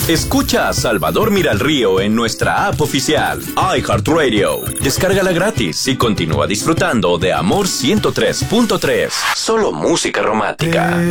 Escucha a Salvador Miralrío en nuestra app oficial, iHeartRadio. Descárgala gratis y continúa disfrutando de Amor 103.3. Solo música romántica.